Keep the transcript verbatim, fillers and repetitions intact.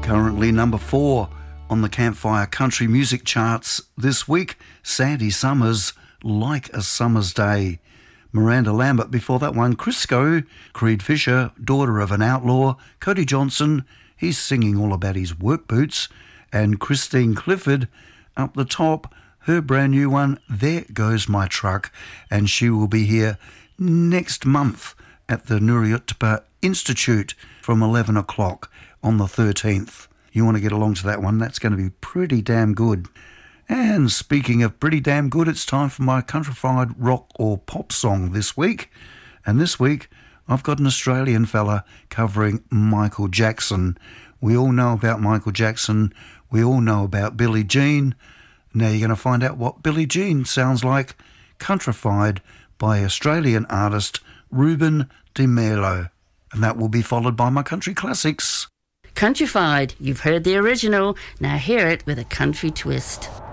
Currently number four on the Campfire Country Music Charts this week, Sandy Summers, Like a Summer's Day. Miranda Lambert before that one, Crisco, Creed Fisher, Daughter of an Outlaw, Cody Johnson, he's singing all about his work boots, and Christine Clifford up the top, her brand new one, There Goes My Truck, and she will be here next month at the Nuriyutpa Institute from eleven o'clock on the thirteenth. You want to get along to that one, that's going to be pretty damn good. And speaking of pretty damn good, it's time for my countrified rock or pop song this week. And this week, I've got an Australian fella covering Michael Jackson. We all know about Michael Jackson. We all know about Billie Jean. Now you're going to find out what Billie Jean sounds like, countrified by Australian artist Ruben De Melo. And that will be followed by my country classics. Countrified, you've heard the original, now hear it with a country twist.